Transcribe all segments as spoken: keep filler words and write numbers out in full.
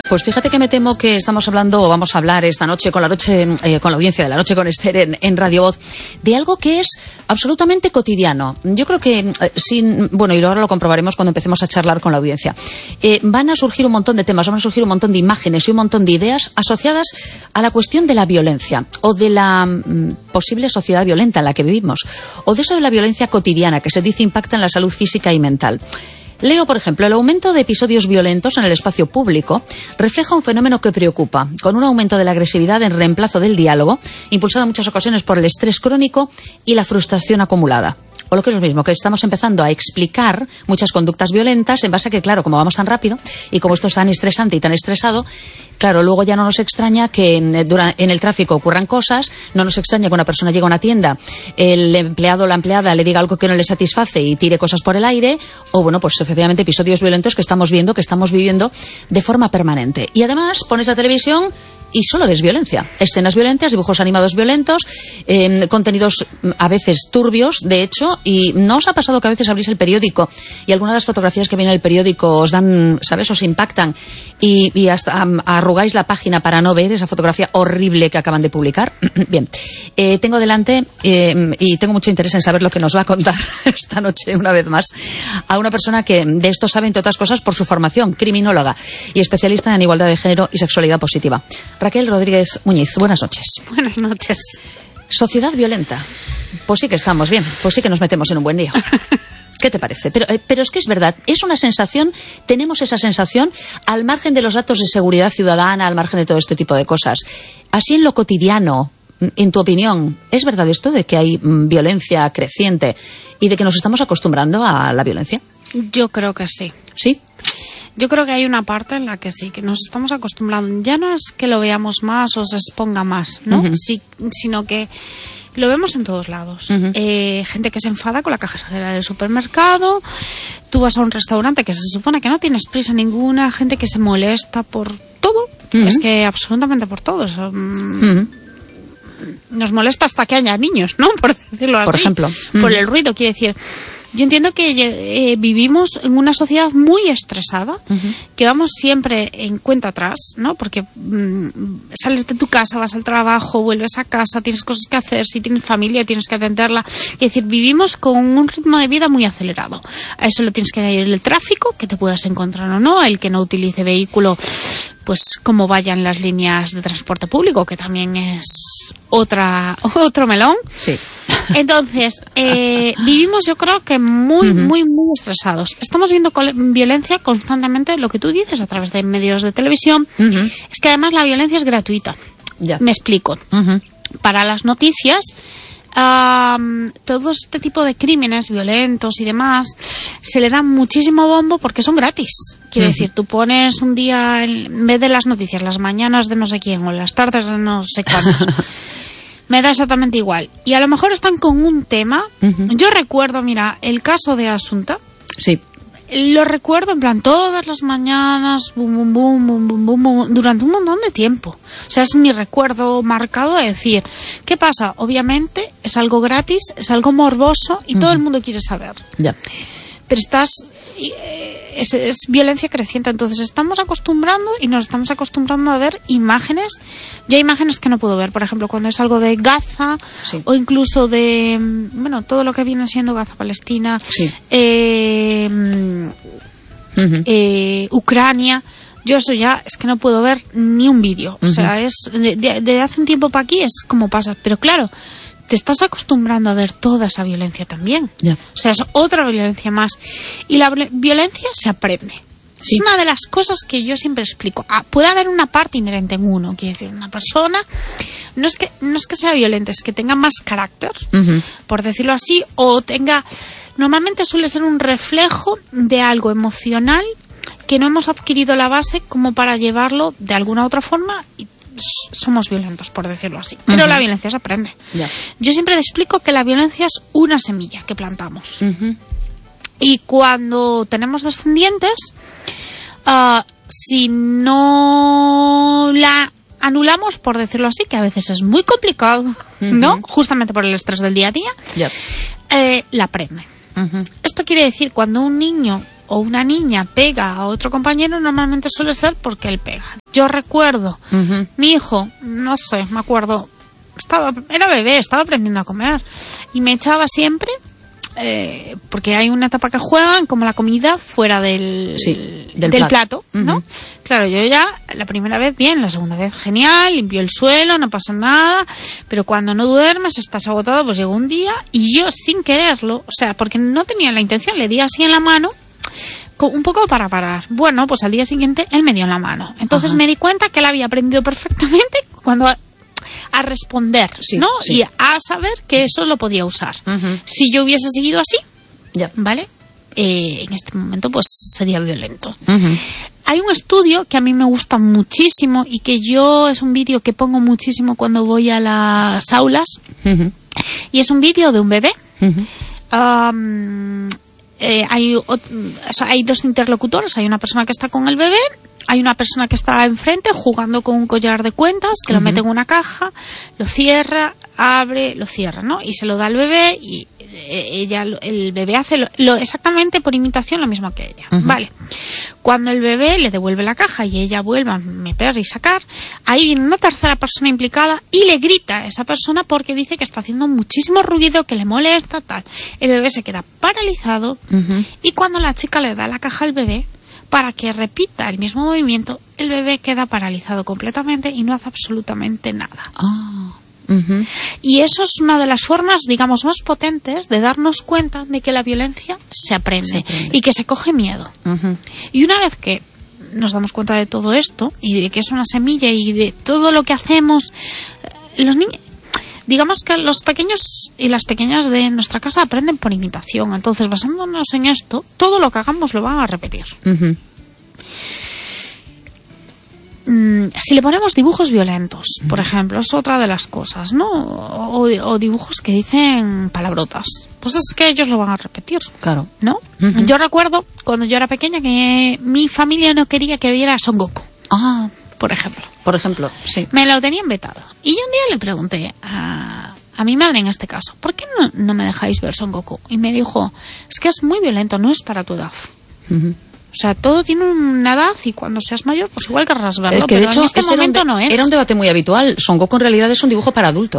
Pues fíjate que me temo que estamos hablando, o vamos a hablar esta noche con la noche, eh, con la audiencia de La Noche con Esther en, en Radio Voz, de algo que es absolutamente cotidiano. Yo creo que, eh, sin, bueno, y ahora lo comprobaremos cuando empecemos a charlar con la audiencia. Eh, van a surgir un montón de temas, van a surgir un montón de imágenes y un montón de ideas asociadas a la cuestión de la violencia, o de la mm, posible sociedad violenta en la que vivimos, o de eso de la violencia cotidiana que se dice impacta en la salud física y mental. Leo, por ejemplo, el aumento de episodios violentos en el espacio público refleja un fenómeno que preocupa, con un aumento de la agresividad en reemplazo del diálogo, impulsado en muchas ocasiones por el estrés crónico y la frustración acumulada. O lo que es lo mismo, que estamos empezando a explicar muchas conductas violentas en base a que, claro, como vamos tan rápido y como esto es tan estresante y tan estresado, claro, luego ya no nos extraña que en, en el tráfico ocurran cosas, no nos extraña que una persona llegue a una tienda, el empleado o la empleada le diga algo que no le satisface y tire cosas por el aire, o bueno, pues efectivamente episodios violentos que estamos viendo, que estamos viviendo de forma permanente. Y además pones la televisión y solo ves violencia, escenas violentas, dibujos animados violentos, eh, contenidos a veces turbios, de hecho, y ¿no os ha pasado que a veces abrís el periódico y algunas de las fotografías que viene en el periódico os dan, ¿sabes?, os impactan y, y hasta um, arrugáis la página para no ver esa fotografía horrible que acaban de publicar? Bien, eh, tengo delante, eh, y tengo mucho interés en saber lo que nos va a contar esta noche, una vez más, a una persona que de esto sabe, entre otras cosas, por su formación, criminóloga y especialista en igualdad de género y sexualidad positiva. Raquel Rodríguez Muñiz, buenas noches. Buenas noches. Sociedad violenta. Pues sí que estamos bien, pues sí que nos metemos en un buen lío. ¿Qué te parece? Pero, eh, pero es que es verdad, es una sensación, tenemos esa sensación al margen de los datos de seguridad ciudadana, al margen de todo este tipo de cosas. Así en lo cotidiano, en tu opinión, ¿es verdad esto de que hay mm, violencia creciente y de que nos estamos acostumbrando a la violencia? Yo creo que sí. ¿Sí? Yo creo que hay una parte en la que sí, que nos estamos acostumbrando. Ya no es que lo veamos más o se exponga más, ¿no? Uh-huh. Sí, sino que lo vemos en todos lados. Uh-huh. Eh, gente que se enfada con la cajera del supermercado. Tú vas a un restaurante que se supone que no tienes prisa ninguna. Gente que se molesta por todo. Uh-huh. Es que absolutamente por todo. Eso, uh-huh. Nos molesta hasta que haya niños, ¿no? Por decirlo así. Por ejemplo. Uh-huh. Por el ruido, quiere decir. Yo entiendo que eh, vivimos en una sociedad muy estresada, uh-huh. que vamos siempre en cuenta atrás, ¿no? Porque mmm, sales de tu casa, vas al trabajo, vuelves a casa, tienes cosas que hacer, si tienes familia tienes que atenderla. Es decir, vivimos con un ritmo de vida muy acelerado. A eso le tienes que añadir el tráfico, que te puedas encontrar o no, el que no utilice vehículo, pues como vayan las líneas de transporte público, que también es otra otro melón. Sí. Entonces, eh, vivimos yo creo que muy, uh-huh. muy, muy estresados. Estamos viendo col- violencia constantemente, lo que tú dices, a través de medios de televisión. Uh-huh. Es que además la violencia es gratuita. Yeah. Me explico. Uh-huh. Para las noticias, um, todo este tipo de crímenes violentos y demás, se le da muchísimo bombo porque son gratis. Quiere uh-huh. decir, tú pones un día, en vez de las noticias, las mañanas de no sé quién o las tardes de no sé cuántos. Me da exactamente igual. Y a lo mejor están con un tema. Uh-huh. Yo recuerdo, mira, el caso de Asunta. Sí. Lo recuerdo en plan todas las mañanas, bum, bum, bum, bum, bum, bum, bum, durante un montón de tiempo. O sea, es mi recuerdo marcado de decir, ¿qué pasa? Obviamente es algo gratis, es algo morboso y uh-huh. todo el mundo quiere saber. Ya. Pero estás... Es, es violencia creciente, entonces estamos acostumbrando y nos estamos acostumbrando a ver imágenes. Yo hay imágenes que no puedo ver, por ejemplo, cuando es algo de Gaza, sí. o incluso de, bueno, todo lo que viene siendo Gaza-Palestina, sí. eh, uh-huh. eh, Ucrania. Yo eso ya es que no puedo ver ni un vídeo. Uh-huh. O sea, es de, de, de hace un tiempo para aquí es como pasa, pero claro, te estás acostumbrando a ver toda esa violencia también. Yeah. O sea, es otra violencia más. Y la violencia se aprende. Sí. Es una de las cosas que yo siempre explico. Ah, puede haber una parte inherente en uno. Quiere decir, una persona no es que no es que sea violenta, es que tenga más carácter, uh-huh. por decirlo así, o tenga... Normalmente suele ser un reflejo de algo emocional que no hemos adquirido la base como para llevarlo de alguna otra forma y somos violentos, por decirlo así. Pero uh-huh. la violencia se aprende. Yeah. Yo siempre te explico que la violencia es una semilla que plantamos. Uh-huh. Y cuando tenemos descendientes, uh, si no la anulamos, por decirlo así, que a veces es muy complicado, uh-huh. ¿no? Justamente por el estrés del día a día, yeah. eh, la aprenden. Uh-huh. Esto quiere decir, cuando un niño o una niña pega a otro compañero, normalmente suele ser porque él pega. Yo recuerdo, uh-huh. mi hijo, no sé, me acuerdo, estaba era bebé, estaba aprendiendo a comer y me echaba siempre, eh, porque hay una etapa que juegan como la comida fuera del, sí, del, del plato, plato, ¿no? Uh-huh. Claro, yo ya la primera vez bien, la segunda vez genial, limpio el suelo, no pasa nada, pero cuando no duermes, estás agotado, pues llegó un día y yo sin quererlo, o sea, porque no tenía la intención, le di así en la mano, un poco para parar. Bueno, pues al día siguiente él me dio en la mano. Entonces Ajá. me di cuenta que él había aprendido perfectamente cuando a, a responder, sí, ¿no? Sí. Y a saber que eso lo podía usar. Uh-huh. Si yo hubiese seguido así, yeah. ¿vale? Eh, en este momento pues sería violento. Uh-huh. Hay un estudio que a mí me gusta muchísimo y que yo es un vídeo que pongo muchísimo cuando voy a las aulas. Uh-huh. Y es un vídeo de un bebé. Uh-huh. Um, Eh, hay, o sea, hay dos interlocutores, hay una persona que está con el bebé, hay una persona que está enfrente jugando con un collar de cuentas, que uh-huh. lo mete en una caja, lo cierra, abre, lo cierra, ¿no? Y se lo da al bebé y ella, el bebé hace lo, lo, exactamente por imitación lo mismo que ella. Uh-huh. Vale. Cuando el bebé le devuelve la caja y ella vuelve a meter y sacar, ahí viene una tercera persona implicada y le grita a esa persona porque dice que está haciendo muchísimo ruido, que le molesta, tal. El bebé se queda paralizado uh-huh. y cuando la chica le da la caja al bebé para que repita el mismo movimiento, el bebé queda paralizado completamente y no hace absolutamente nada. Oh. Uh-huh. Y eso es una de las formas, digamos, más potentes de darnos cuenta de que la violencia se aprende, se aprende. Y que se coge miedo. Uh-huh. Y una vez que nos damos cuenta de todo esto y de que es una semilla y de todo lo que hacemos, los niños, digamos que los pequeños y las pequeñas de nuestra casa aprenden por imitación. Entonces, basándonos en esto, todo lo que hagamos lo van a repetir. Uh-huh. Si le ponemos dibujos violentos, por ejemplo, es otra de las cosas, ¿no? O, o dibujos que dicen palabrotas, pues es que ellos lo van a repetir. Claro. ¿No? Uh-huh. Yo recuerdo cuando yo era pequeña que mi familia no quería que viera Son Goku. Ah, por ejemplo. Por ejemplo, sí. Me lo tenían vetado. Y yo un día le pregunté a, a mi madre en este caso, ¿por qué no, no me dejáis ver Son Goku? Y me dijo, es que es muy violento, no es para tu edad. Uh-huh. O sea, todo tiene una edad y cuando seas mayor, pues igual querrás verlo, es que, pero de hecho, en este momento era un, no es. Era un debate muy habitual. Son Goku en realidad es un dibujo para adultos.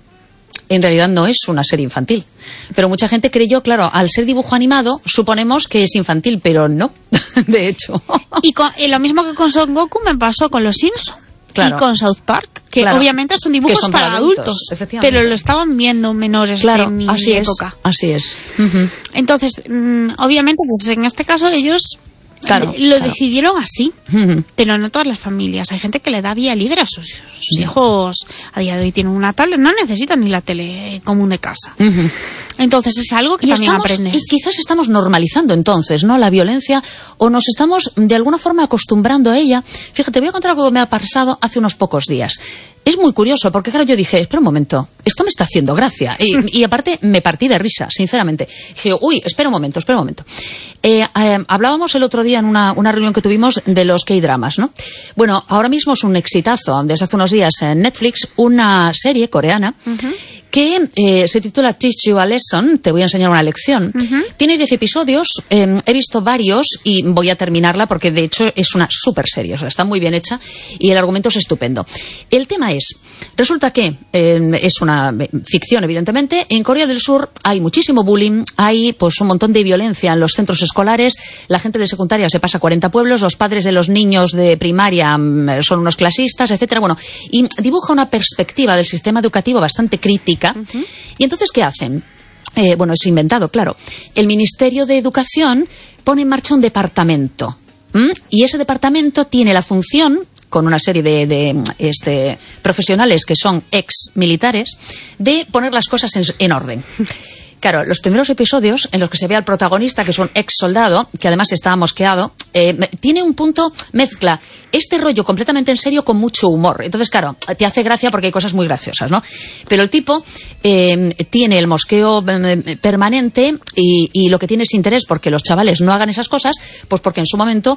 En realidad no es una serie infantil. Pero mucha gente creyó, claro, al ser dibujo animado, suponemos que es infantil, pero no, de hecho. Y, con, y lo mismo que con Son Goku me pasó con Los Simpson. Claro. Y con South Park, que claro. obviamente son dibujos son para, para adultos, adultos pero lo estaban viendo menores claro, de mi así época. Es, así es. Uh-huh. Entonces, mmm, obviamente, pues en este caso ellos claro, lo claro. decidieron así, uh-huh. pero no todas las familias. Hay gente que le da vía libre a sus, sus yeah. hijos. A día de hoy tienen una tablet, no necesitan ni la tele común de casa. Uh-huh. Entonces es algo que y también estamos, aprendes. Y quizás estamos normalizando entonces, ¿no? La violencia, o nos estamos de alguna forma acostumbrando a ella. Fíjate, voy a contar algo que me ha pasado hace unos pocos días. Es muy curioso, porque claro, yo dije, espera un momento, esto me está haciendo gracia. Y, y aparte me partí de risa, sinceramente. Dije, uy, espera un momento, espera un momento. Eh, eh, hablábamos el otro día en una, una reunión que tuvimos de los K-dramas, ¿no? Bueno, ahora mismo es un exitazo, desde hace unos días en Netflix, una serie coreana uh-huh. que eh, se titula Teach You a Lesson, te voy a enseñar una lección. Uh-huh. Tiene diez episodios, eh, he visto varios y voy a terminarla porque de hecho es una súper serie, o sea, está muy bien hecha y el argumento es estupendo. El tema es, resulta que eh, es una ficción evidentemente, en Corea del Sur hay muchísimo bullying, hay pues un montón de violencia en los centros escolares, la gente de secundaria se pasa a cuarenta pueblos, los padres de los niños de primaria mm, son unos clasistas, etcétera. Bueno, y dibuja una perspectiva del sistema educativo bastante crítica. Uh-huh. Y entonces, ¿qué hacen? Eh, bueno, es inventado, claro. El Ministerio de Educación pone en marcha un departamento. ¿Mm? Y ese departamento tiene la función, con una serie de, de este, profesionales que son ex militares, de poner las cosas en, en orden. Claro, los primeros episodios en los que se ve al protagonista, que es un ex soldado, que además está mosqueado, eh, tiene un punto, mezcla este rollo completamente en serio con mucho humor. Entonces, claro, te hace gracia porque hay cosas muy graciosas, ¿no? Pero el tipo eh, tiene el mosqueo eh, permanente y, y lo que tiene es interés porque los chavales no hagan esas cosas, pues porque en su momento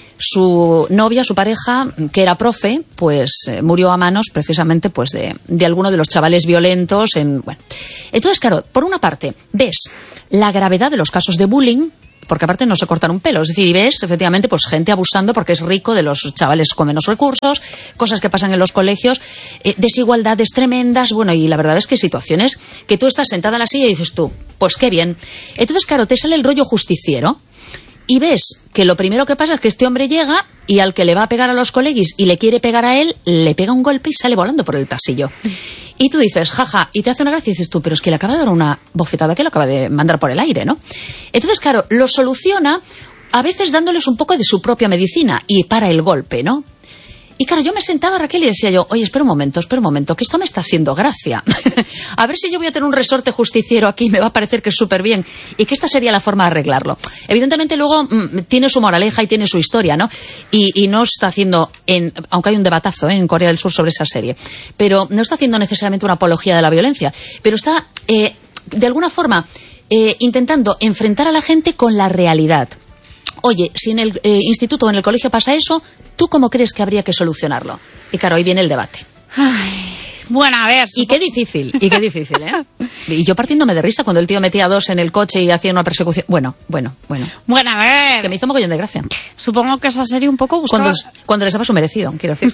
su novia, su pareja, que era profe, pues eh, murió a manos precisamente pues de, de alguno de los chavales violentos. En, bueno. Entonces, claro, por una parte, ves la gravedad de los casos de bullying, porque aparte no se cortan un pelo. Es decir, y ves efectivamente pues gente abusando porque es rico de los chavales con menos recursos, cosas que pasan en los colegios, eh, desigualdades tremendas, bueno, y la verdad es que situaciones que tú estás sentada en la silla y dices tú, pues qué bien. Entonces, claro, te sale el rollo justiciero y ves que lo primero que pasa es que este hombre llega y al que le va a pegar a los coleguis y le quiere pegar a él, le pega un golpe y sale volando por el pasillo. Y tú dices, jaja, y te hace una gracia y dices tú, pero es que le acaba de dar una bofetada que lo acaba de mandar por el aire, ¿no? Entonces, claro, lo soluciona a veces dándoles un poco de su propia medicina y para el golpe, ¿no? Y claro, yo me sentaba, Raquel, y decía yo, oye, espera un momento, espera un momento, que esto me está haciendo gracia. A ver si yo voy a tener un resorte justiciero aquí, me va a parecer que es súper bien, y que esta sería la forma de arreglarlo. Evidentemente luego mmm, tiene su moraleja y tiene su historia, ¿no? Y, y no está haciendo, en, aunque hay un debatazo ¿eh? en Corea del Sur sobre esa serie, pero no está haciendo necesariamente una apología de la violencia, pero está, eh, de alguna forma, eh, intentando enfrentar a la gente con la realidad. Oye, si en el eh, instituto o en el colegio pasa eso, ¿tú cómo crees que habría que solucionarlo? Y claro, hoy viene el debate. Ay, bueno, a ver... Y supongo... qué difícil, y qué difícil, ¿eh? Y yo partiéndome de risa cuando el tío metía a dos en el coche y hacía una persecución... Bueno, bueno, bueno. Bueno, a ver... Que me hizo mogollón de gracia. Supongo que esa serie un poco buscaba... Cuando, cuando les daba su merecido, quiero decir.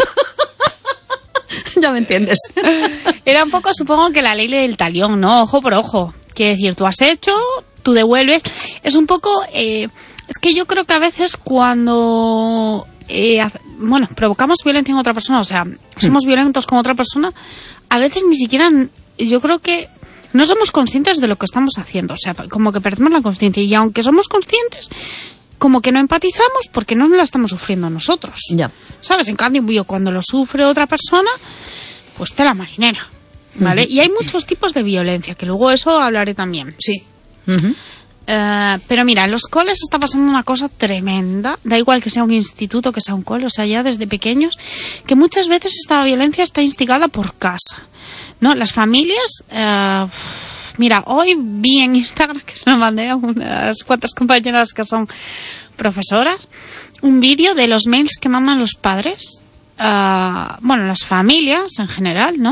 Ya me entiendes. Era un poco, supongo, que la ley del talión, ¿no? Ojo por ojo. Quiere decir, tú has hecho, tú devuelves. Es un poco... Eh, es que yo creo que a veces cuando... Eh, bueno, provocamos violencia en otra persona, o sea, somos violentos con otra persona, a veces ni siquiera, yo creo que no somos conscientes de lo que estamos haciendo, o sea, como que perdemos la conciencia, y aunque somos conscientes, como que no empatizamos porque no la estamos sufriendo nosotros, ya. ¿Sabes? En cambio, yo cuando lo sufre otra persona, pues tela marinera, ¿vale? Uh-huh. Y hay muchos tipos de violencia, que luego eso hablaré también. Sí. Uh-huh. Uh, pero mira, en los coles está pasando una cosa tremenda, da igual que sea un instituto, que sea un cole, o sea, ya desde pequeños, que muchas veces esta violencia está instigada por casa, ¿no? Las familias, uh, mira, hoy vi en Instagram, que se lo mandé a unas cuantas compañeras que son profesoras, un vídeo de los mails que mandan los padres, uh, bueno, las familias en general, ¿no?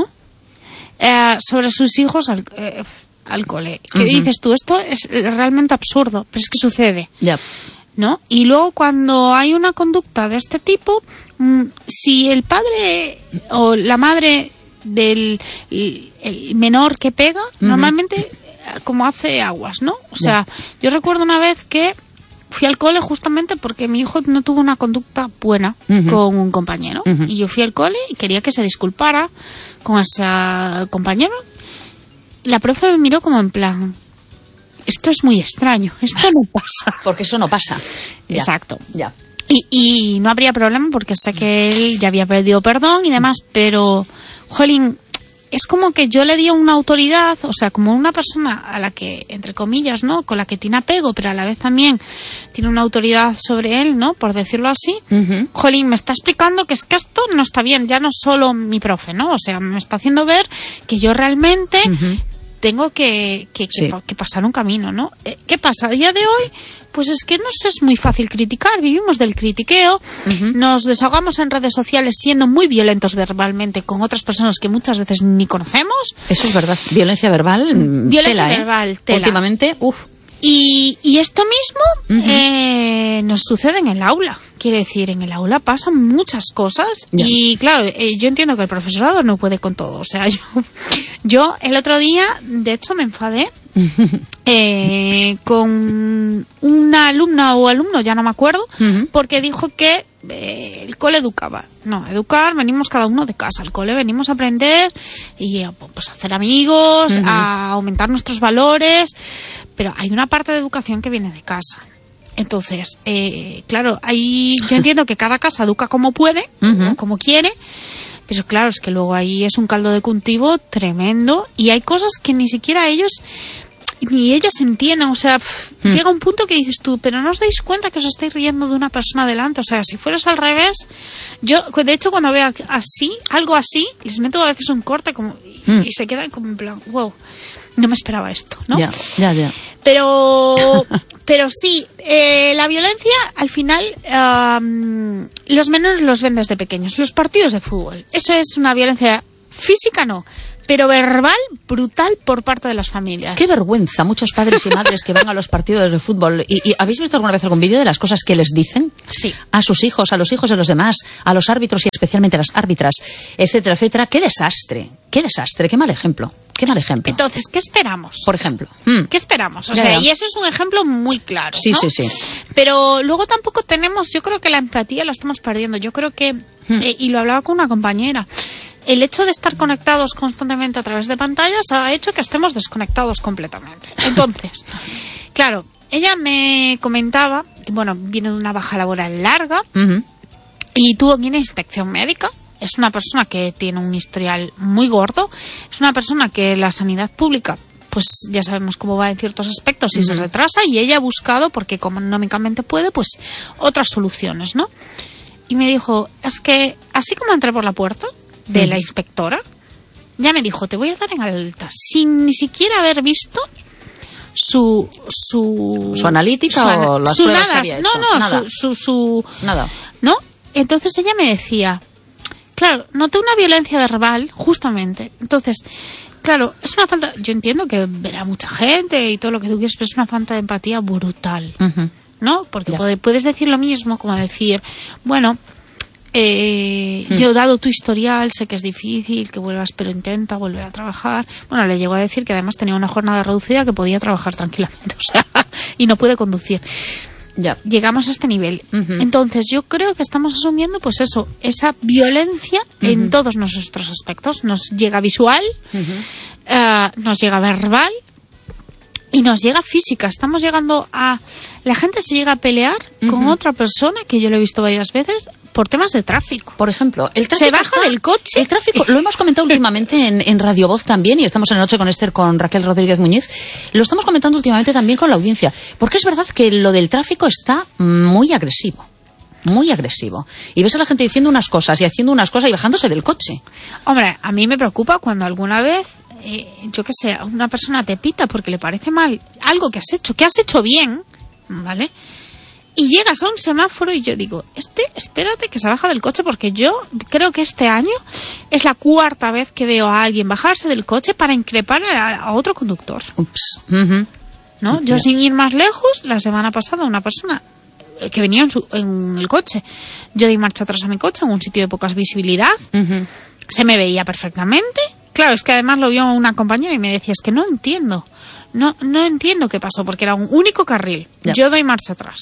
Uh, sobre sus hijos al... Uh, al cole. ¿Qué uh-huh. dices tú? Esto es realmente absurdo, pero es que sucede. Yep. ¿No? Y luego cuando hay una conducta de este tipo, mmm, si el padre o la madre del el, el menor que pega, uh-huh. normalmente como hace aguas, ¿no? O sea, yep. yo recuerdo una vez que fui al cole justamente porque mi hijo no tuvo una conducta buena uh-huh. con un compañero. Uh-huh. Y yo fui al cole y quería que se disculpara con ese compañero. La profe me miró como en plan, esto es muy extraño, esto no pasa. Porque eso no pasa. Ya. Exacto. Ya. Y, y no habría problema porque sé que él ya había pedido perdón y demás, pero, jolín, es como que yo le di una autoridad, o sea, como una persona a la que, entre comillas, ¿no? Con la que tiene apego, pero a la vez también tiene una autoridad sobre él, ¿no? Por decirlo así. Uh-huh. Jolín, me está explicando que es que esto no está bien, ya no solo mi profe, ¿no? O sea, me está haciendo ver que yo realmente... Uh-huh. tengo que, que, que, sí. que pasar un camino, ¿no? ¿Qué pasa? A día de hoy, pues es que nos es muy fácil criticar, vivimos del critiqueo, uh-huh. nos desahogamos en redes sociales siendo muy violentos verbalmente con otras personas que muchas veces ni conocemos. Eso es verdad, violencia verbal, violencia tela, verbal, ¿eh? tela. Últimamente, uff. Y, y esto mismo uh-huh. eh, nos sucede en el aula. Quiere decir, en el aula pasan muchas cosas yeah. y claro, eh, yo entiendo que el profesorado no puede con todo. O sea, yo, yo el otro día, de hecho, me enfadé eh, con una alumna o alumno, ya no me acuerdo, uh-huh. porque dijo que eh, el cole educaba. No, educar, venimos cada uno de casa. Al cole venimos a aprender y pues, a hacer amigos, uh-huh. a aumentar nuestros valores, pero hay una parte de educación que viene de casa. Entonces, eh, claro, ahí yo entiendo que cada casa educa como puede, uh-huh. o como quiere, pero claro, es que luego ahí es un caldo de cultivo tremendo y hay cosas que ni siquiera ellos ni ellas entienden, o sea, pff, mm. llega un punto que dices tú, pero no os dais cuenta que os estáis riendo de una persona delante, o sea, si fueras al revés, yo, de hecho, cuando veo así, algo así, les meto a veces un corte como y, mm. y se quedan como en plan, wow, no me esperaba esto, ¿no? Ya, ya, ya. Pero, pero sí, eh, la violencia, al final, um, los menores los ven desde pequeños, los partidos de fútbol, eso es una violencia física, no, pero verbal brutal por parte de las familias. Qué vergüenza, muchos padres y madres que van a los partidos de fútbol. ¿Y, y habéis visto alguna vez algún vídeo de las cosas que les dicen? Sí. A sus hijos, a los hijos de los demás, a los árbitros y especialmente a las árbitras, etcétera, etcétera. Qué desastre, qué desastre, qué mal ejemplo. Qué mal ejemplo. Entonces, ¿qué esperamos? Por ejemplo. Mm. ¿Qué esperamos? O Ya, sea, ya. y eso es un ejemplo muy claro, Sí, ¿no? sí, sí. Pero luego tampoco tenemos, yo creo que la empatía la estamos perdiendo. Yo creo que, Mm. eh, y lo hablaba con una compañera, el hecho de estar conectados constantemente a través de pantallas ha hecho que estemos desconectados completamente. Entonces, claro, ella me comentaba, que, bueno, viene de una baja laboral larga Uh-huh. y tuvo que ir a inspección médica. Es una persona que tiene un historial muy gordo. Es una persona que la sanidad pública, pues ya sabemos cómo va en ciertos aspectos y Uh-huh. se retrasa, y ella ha buscado, porque económicamente puede, pues otras soluciones, ¿no? Y me dijo, es que así como entré por la puerta de Uh-huh. la inspectora, ya me dijo, te voy a dar en alta, sin ni siquiera haber visto su su ¿Su analítica su ana- o las su pruebas nada, que había hecho? no no Nada. su, su, su Nada. ¿no? Entonces ella me decía, claro, noté una violencia verbal, justamente. Entonces, claro, es una falta, yo entiendo que verá mucha gente y todo lo que tú quieres, pero es una falta de empatía brutal, Uh-huh. ¿no? Porque Ya. puede- puedes decir lo mismo, como decir, bueno, eh, Hmm. yo dado tu historial, sé que es difícil, que vuelvas, pero intenta volver a trabajar. Bueno, le llegó a decir que además tenía una jornada reducida, que podía trabajar tranquilamente, o sea, y no puede conducir. Ya. Llegamos a este nivel. Ujú. Entonces yo creo que estamos asumiendo, pues eso, esa violencia en todos nuestros aspectos. Nos llega visual, eh, nos llega verbal y nos llega física. Estamos llegando a... La gente se llega a pelear con otra persona, que yo lo he visto varias veces, por temas de tráfico. Por ejemplo, el tráfico Se baja está- del coche. El tráfico, lo hemos comentado últimamente en, en Radio Voz también, y estamos en la noche con Esther, con Raquel Rodríguez Muñiz. Lo estamos comentando últimamente también con la audiencia, porque es verdad que lo del tráfico está muy agresivo. Muy agresivo. Y ves a la gente diciendo unas cosas y haciendo unas cosas y bajándose del coche. Hombre, a mí me preocupa cuando alguna vez, eh, yo qué sé, una persona te pita porque le parece mal algo que has hecho, que has hecho bien, ¿vale? Y llegas a un semáforo y yo digo, este, espérate que se baja del coche, porque yo creo que este año es la cuarta vez que veo a alguien bajarse del coche para increpar a, a otro conductor, Ups. Ujú. ¿no? Yo, sin ir más lejos, la semana pasada una persona eh, que venía en, su, en el coche, yo di marcha atrás a mi coche en un sitio de poca visibilidad, Ujú. se me veía perfectamente. Claro, es que además lo vio una compañera y me decía, es que no entiendo, no no entiendo qué pasó, porque era un único carril. Ya. Yo doy marcha atrás.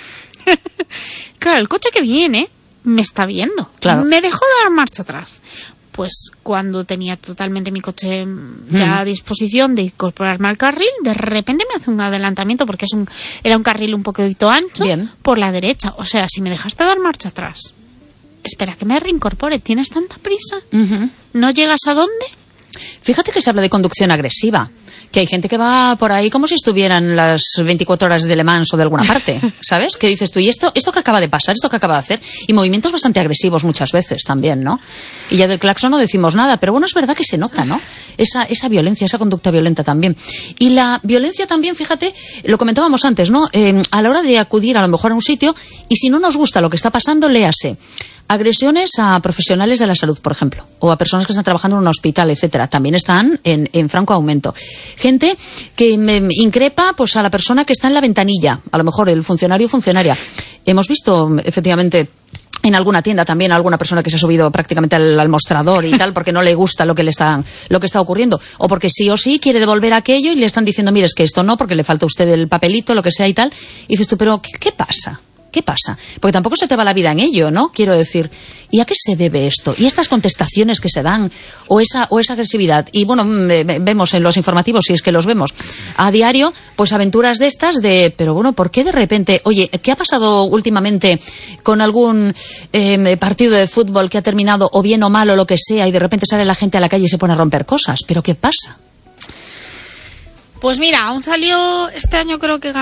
Claro, el coche que viene me está viendo. Claro. Me dejó dar marcha atrás. Pues cuando tenía totalmente mi coche ya a disposición de incorporarme al carril, de repente me hace un adelantamiento, porque es un era un carril un poquito ancho, Bien. por la derecha. O sea, si me dejaste dar marcha atrás, espera que me reincorpore. ¿Tienes tanta prisa? Ujú. ¿No llegas a dónde? Fíjate que se habla de conducción agresiva, que hay gente que va por ahí como si estuvieran las veinticuatro horas de Le Mans o de alguna parte, ¿sabes? Que dices tú, y esto, esto que acaba de pasar, esto que acaba de hacer, y movimientos bastante agresivos muchas veces también, ¿no? Y ya del claxon no decimos nada, pero bueno, es verdad que se nota, ¿no? Esa, esa violencia, esa conducta violenta también. Y la violencia también, fíjate, lo comentábamos antes, ¿no? Eh, a la hora de acudir a lo mejor a un sitio, y si no nos gusta lo que está pasando, léase. Agresiones a profesionales de la salud, por ejemplo, o a personas que están trabajando en un hospital, etcétera, también están en, en franco aumento. Gente que me increpa, pues, a la persona que está en la ventanilla, a lo mejor el funcionario o funcionaria. Hemos visto, efectivamente, en alguna tienda también alguna persona que se ha subido prácticamente al, al mostrador y tal, porque no le gusta lo que le está, lo que está ocurriendo, o porque sí o sí quiere devolver aquello y le están diciendo, mire, es que esto no, porque le falta a usted el papelito, lo que sea y tal. Y dices tú, pero ¿qué, qué pasa? ¿Qué pasa? Porque tampoco se te va la vida en ello, ¿no? Quiero decir, ¿y a qué se debe esto? ¿Y estas contestaciones que se dan? ¿O esa, o esa agresividad? Y bueno, me- me- vemos en los informativos, si es que los vemos a diario, pues aventuras de estas de, pero bueno, ¿por qué de repente? Oye, ¿qué ha pasado últimamente con algún eh, partido de fútbol que ha terminado o bien o mal o lo que sea, y de repente sale la gente a la calle y se pone a romper cosas? ¿Pero qué pasa? Pues mira, aún salió, este año creo que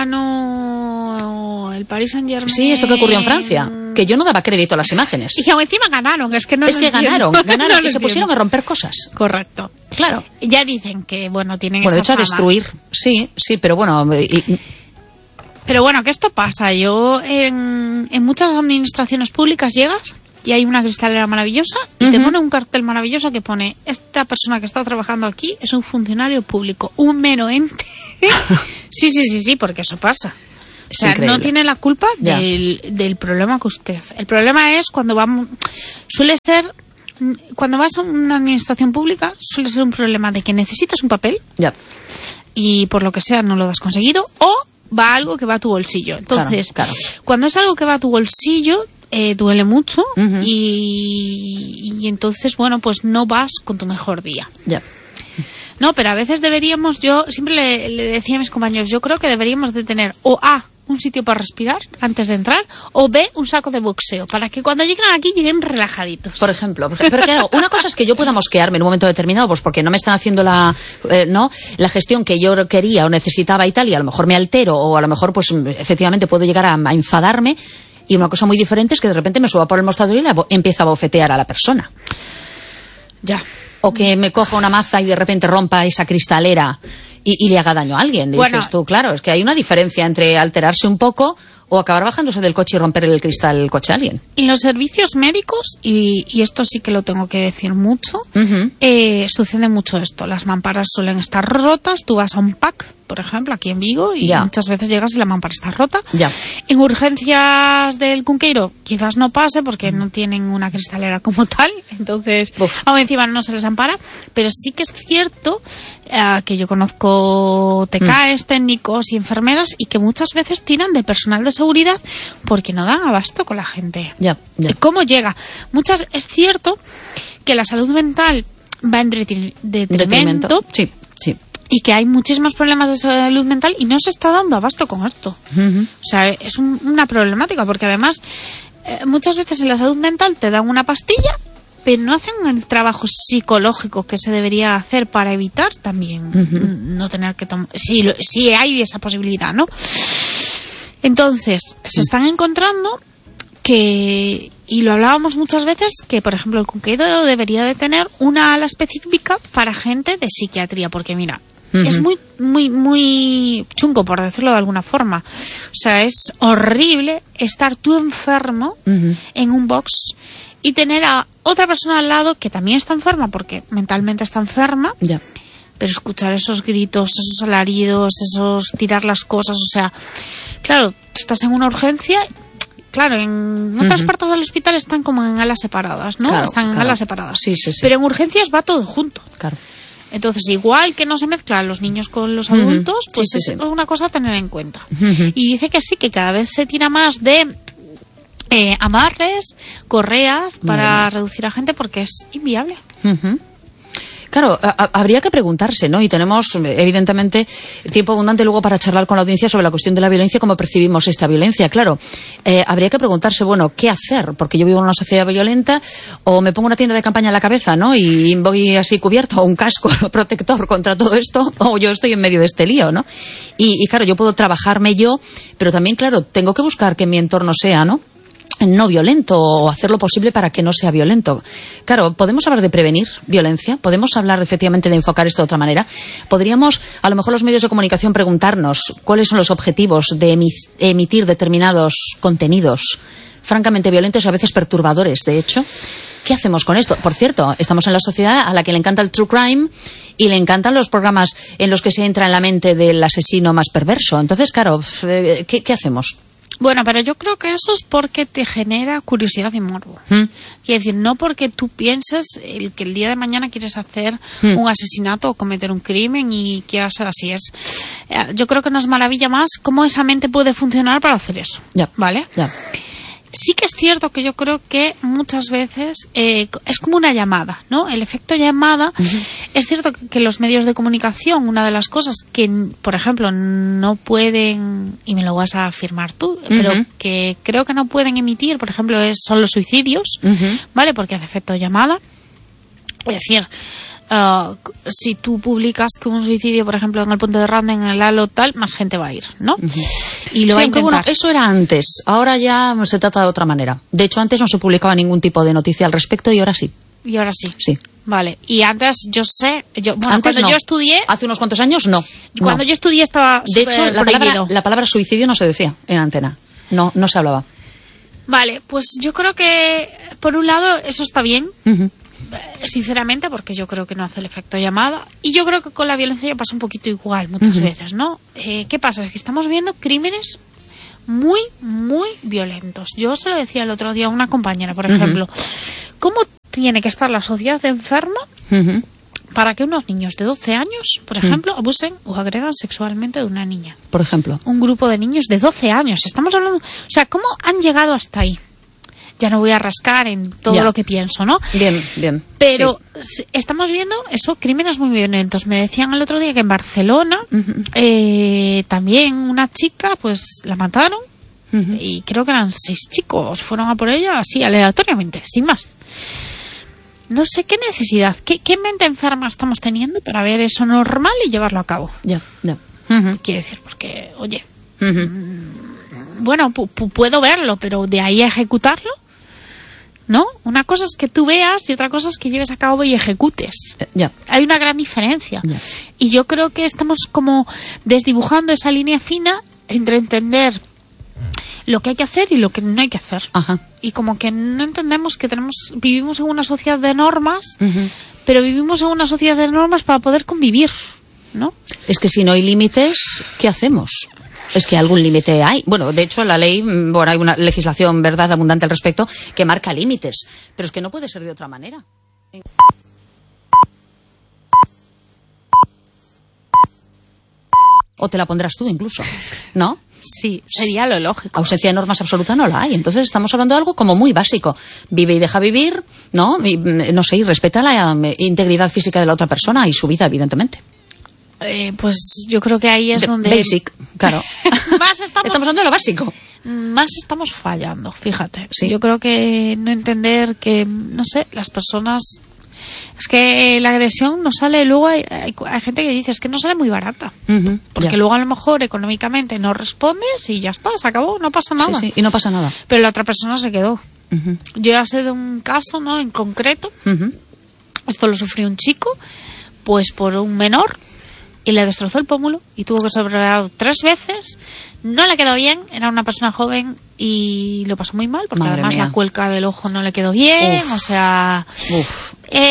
ganó el Paris Saint-Germain. Sí, esto que ocurrió en Francia, que yo no daba crédito a las imágenes. Y aún encima ganaron, es que no Es lo que entiendo. ganaron, ganaron No lo y se entiendo. pusieron a romper cosas. Correcto. Claro. Ya dicen que, bueno, tienen Bueno, de esa hecho, a fama. destruir. Sí, sí, pero bueno. y- y- Pero bueno, que esto pasa. Yo en, en muchas administraciones públicas llegas y hay una cristalera maravillosa y uh-huh. te pone un cartel maravilloso que pone: esta persona que está trabajando aquí es un funcionario público, un mero ente. sí, sí, sí, sí, porque eso pasa. O sea, increíble. No tiene la culpa del, del problema que usted. El problema es cuando vamos... Suele ser... Cuando vas a una administración pública, suele ser un problema de que necesitas un papel ya. y por lo que sea no lo has conseguido, o va algo que va a tu bolsillo. Entonces, claro, claro. cuando es algo que va a tu bolsillo, eh, duele mucho uh-huh. y, y entonces, bueno, pues no vas con tu mejor día. Ya. No, pero a veces deberíamos, yo siempre le, le decía a mis compañeros, yo creo que deberíamos de tener o A, un sitio para respirar antes de entrar, o B, un saco de boxeo, para que cuando lleguen aquí lleguen relajaditos. Por ejemplo, pero claro, una cosa es que yo pueda mosquearme en un momento determinado, pues porque no me están haciendo la, eh, no, la gestión que yo quería o necesitaba y tal, y a lo mejor me altero, o a lo mejor pues efectivamente puedo llegar a, a enfadarme, y una cosa muy diferente es que de repente me suba por el mostrador y la, empieza a bofetear a la persona. Ya. O que me coja una maza y de repente rompa esa cristalera y, y le haga daño a alguien. Dices bueno, tú, claro, es que hay una diferencia entre alterarse un poco o acabar bajándose del coche y romper el cristal del coche a alguien. En los servicios médicos, y, y esto sí que lo tengo que decir mucho, uh-huh. eh, sucede mucho esto. Las mamparas suelen estar rotas, tú vas a un P A C, por ejemplo, aquí en Vigo, y ya. muchas veces llegas y la mampara está rota. Ya. En urgencias del Cunqueiro quizás no pase porque no tienen una cristalera como tal, entonces Uf. aún encima no se les ampara, pero sí que es cierto eh, que yo conozco T K Es, mm. técnicos y enfermeras, y que muchas veces tiran de personal de seguridad porque no dan abasto con la gente. Ya, ya. ¿Cómo llega? Muchas, es cierto que la salud mental va en detrimento, detrimento. Sí, sí. Y que hay muchísimos problemas de salud mental y no se está dando abasto con esto. Uh-huh. O sea, es un, una problemática, porque además eh, muchas veces en la salud mental te dan una pastilla, pero no hacen el trabajo psicológico que se debería hacer para evitar también uh-huh. no tener que tomar... Sí, sí hay esa posibilidad, ¿no? Entonces, se están encontrando que, y lo hablábamos muchas veces, que por ejemplo el Cunqueiro debería de tener una ala específica para gente de psiquiatría, porque mira, uh-huh. es muy, muy, muy chungo, por decirlo de alguna forma. O sea, es horrible estar tú enfermo uh-huh. en un box y tener a otra persona al lado que también está enferma, porque mentalmente está enferma, yeah. pero escuchar esos gritos, esos alaridos, esos tirar las cosas, o sea, claro, estás en una urgencia. Claro, en otras uh-huh. partes del hospital están como en alas separadas, ¿no? Claro, están en claro. alas separadas. Sí, sí, sí. Pero en urgencias va todo junto. Claro. Entonces, igual que no se mezclan los niños con los adultos, uh-huh. pues sí, sí, es sí. una cosa a tener en cuenta. Uh-huh. Y dice que sí, que cada vez se tira más de eh, amarres, correas, para uh-huh. reducir a gente, porque es inviable. Uh-huh. Claro, a, a, habría que preguntarse, ¿no? Y tenemos, evidentemente, tiempo abundante luego para charlar con la audiencia sobre la cuestión de la violencia, cómo percibimos esta violencia. Claro, eh, habría que preguntarse, bueno, ¿qué hacer? Porque yo vivo en una sociedad violenta, o me pongo una tienda de campaña en la cabeza, ¿no? Y voy así cubierto, o un casco protector contra todo esto, o yo estoy en medio de este lío, ¿no? Y, y claro, yo puedo trabajarme yo, pero también, claro, tengo que buscar que mi entorno sea, ¿no?, no violento, o hacer lo posible para que no sea violento. Claro, podemos hablar de prevenir violencia, podemos hablar efectivamente de enfocar esto de otra manera. Podríamos, a lo mejor los medios de comunicación, preguntarnos cuáles son los objetivos de emitir determinados contenidos francamente violentos y a veces perturbadores, de hecho. ¿Qué hacemos con esto? Por cierto, estamos en la sociedad a la que le encanta el true crime y le encantan los programas en los que se entra en la mente del asesino más perverso. Entonces, claro, ¿qué, qué hacemos? Bueno, pero yo creo que eso es porque te genera curiosidad y morbo. ¿Mm? Quiere decir, no porque tú pienses el que el día de mañana quieres hacer ¿Mm? un asesinato o cometer un crimen y quieras ser así. Es, eh, yo creo que nos maravilla más cómo esa mente puede funcionar para hacer eso. Ya, ¿vale? Ya. Sí que es cierto que yo creo que muchas veces eh, es como una llamada, ¿no? El efecto llamada. Uh-huh. Es cierto que los medios de comunicación, una de las cosas que, por ejemplo, no pueden, y me lo vas a afirmar tú, uh-huh. pero que creo que no pueden emitir, por ejemplo, es, son los suicidios, uh-huh. ¿vale? Porque hace efecto llamada. Es decir, Uh, si tú publicas que un suicidio, por ejemplo, en el Puente de Randa, en el Halo tal, más gente va a ir, ¿no? Uh-huh. Y lo sí, va a intentar. Bueno, eso era antes, ahora ya se trata de otra manera. De hecho, antes no se publicaba ningún tipo de noticia al respecto y ahora sí. Y ahora sí. Sí. Vale. Y antes yo sé, yo, bueno, antes cuando no. yo estudié, hace unos cuantos años no. Cuando no. yo estudié estaba de hecho la palabra, la palabra suicidio no se decía en antena. No, no se hablaba. Vale, pues yo creo que, por un lado, eso está bien. Uh-huh. Sinceramente, porque yo creo que no hace el efecto llamada. Y yo creo que con la violencia ya pasa un poquito igual muchas uh-huh. veces, ¿no? Eh, ¿Qué pasa? Es que estamos viendo crímenes muy, muy violentos. Yo se lo decía el otro día a una compañera, por ejemplo. Uh-huh. ¿Cómo tiene que estar la sociedad enferma uh-huh. para que unos niños de doce años, por ejemplo, uh-huh. abusen o agredan sexualmente de una niña? Por ejemplo. Un grupo de niños de doce años. Estamos hablando... O sea, ¿cómo han llegado hasta ahí? Ya no voy a rascar en todo ya. lo que pienso, ¿no? Bien, bien. Pero sí. estamos viendo eso, crímenes muy violentos. Me decían el otro día que en Barcelona uh-huh. eh, también una chica, pues la mataron uh-huh. y creo que eran seis chicos, fueron a por ella así aleatoriamente, sin más. No sé qué necesidad, qué, qué mente enferma estamos teniendo para ver eso normal y llevarlo a cabo. Ya, ya. Uh-huh. Quiero decir, porque, oye, uh-huh. mmm, bueno, pu- pu- puedo verlo, pero de ahí a ejecutarlo, ¿no? Una cosa es que tú veas y otra cosa es que lleves a cabo y ejecutes. Eh, yeah. Hay una gran diferencia. Yeah. Y yo creo que estamos como desdibujando esa línea fina entre entender lo que hay que hacer y lo que no hay que hacer. Ajá. Y como que no entendemos que tenemos vivimos en una sociedad de normas, uh-huh. pero vivimos en una sociedad de normas para poder convivir, ¿no? Es que si no hay límites, ¿qué hacemos? Es que algún límite hay. Bueno, de hecho, la ley, bueno, hay una legislación, verdad, abundante al respecto, que marca límites. Pero es que no puede ser de otra manera. O te la pondrás tú incluso, ¿no? Sí, sería lo lógico. Ausencia de normas absoluta no la hay. Entonces estamos hablando de algo como muy básico. Vive y deja vivir, ¿no? Y, no sé, y respeta la integridad física de la otra persona y su vida, evidentemente. Eh, pues yo creo que ahí es de donde... Basic, claro. Más estamos... estamos hablando de lo básico. Más estamos fallando, fíjate. Sí. Yo creo que no entender que, no sé, las personas... Es que la agresión no sale, luego hay, hay, hay gente que dice, es que no sale muy barata. Uh-huh, porque ya. luego a lo mejor económicamente no respondes y ya está, se acabó, no pasa nada. Sí, sí, y no pasa nada. Pero la otra persona se quedó. Uh-huh. Yo ya sé de un caso, ¿no? En concreto, uh-huh. esto lo sufrió un chico, pues por un menor, y le destrozó el pómulo y tuvo que ser operado tres veces. No le quedó bien, era una persona joven y lo pasó muy mal, porque Madre además mía. la cuenca del ojo no le quedó bien, Uf. o sea... Uf.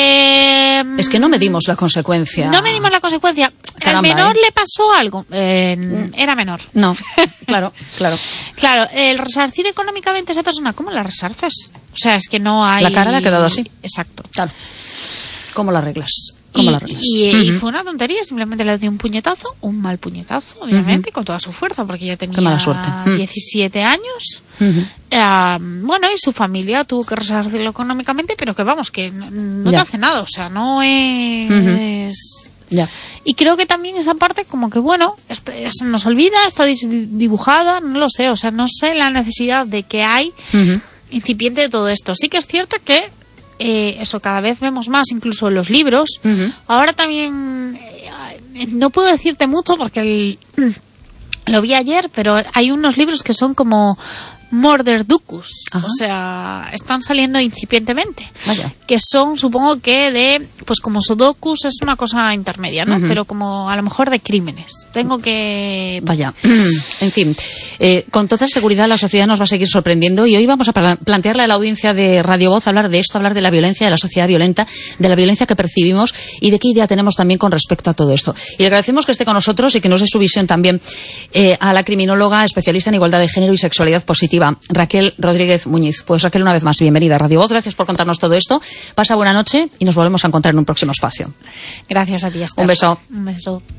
Eh, es que no medimos la consecuencia. No medimos la consecuencia. Caramba, ¿Al menor ¿eh? le pasó algo? Eh, era menor. No, claro, claro. Claro, el resarcir económicamente a esa persona, ¿cómo la resarces? O sea, es que no hay... La cara le ha quedado así. Exacto. Claro. ¿Cómo la arreglas? ¿Cómo y, la arreglas? Y, uh-huh. y fue una tontería, simplemente le dio un puñetazo, un mal puñetazo, obviamente, uh-huh. con toda su fuerza, porque ya tenía Qué mala suerte. diecisiete años. Uh-huh. Eh, bueno, y su familia tuvo que resarcirlo económicamente, pero que vamos, que no, no te hace nada, o sea, no es... Uh-huh. Ya. Y creo que también esa parte como que, bueno, este, se nos olvida, está dibujada, no lo sé, o sea, no sé la necesidad de que hay uh-huh. incipiente de todo esto. Sí que es cierto que Eh, eso cada vez vemos más, incluso en los libros. Uh-huh. Ahora también eh, no puedo decirte mucho porque el, lo vi ayer, pero hay unos libros que son como Murder Ducus, Ajá. o sea, están saliendo incipientemente. Vaya. Que son, supongo que de, pues como Sudokus es una cosa intermedia, ¿no? Uh-huh. Pero como a lo mejor de crímenes. Tengo que... Vaya, en fin, eh, con toda seguridad la sociedad nos va a seguir sorprendiendo y hoy vamos a pla- plantearle a la audiencia de Radio Voz hablar de esto, hablar de la violencia, de la sociedad violenta, de la violencia que percibimos y de qué idea tenemos también con respecto a todo esto. Y le agradecemos que esté con nosotros y que nos dé su visión también eh, a la criminóloga especialista en igualdad de género y sexualidad positiva, Raquel Rodríguez Muñiz. Pues Raquel, una vez más, bienvenida a Radio Voz. Gracias por contarnos todo esto. Pasa buena noche y nos volvemos a encontrar en un próximo espacio. Gracias a ti, Esther. Un beso. Un beso.